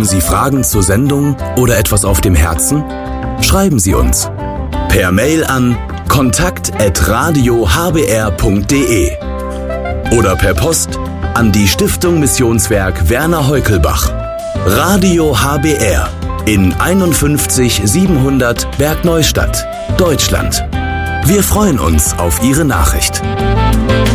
Haben Sie Fragen zur Sendung oder etwas auf dem Herzen? Schreiben Sie uns. Per Mail an kontakt@radiohbr.de oder per Post an die Stiftung Missionswerk Werner Heukelbach. Radio HBR in 51 700 Bergneustadt, Deutschland. Wir freuen uns auf Ihre Nachricht.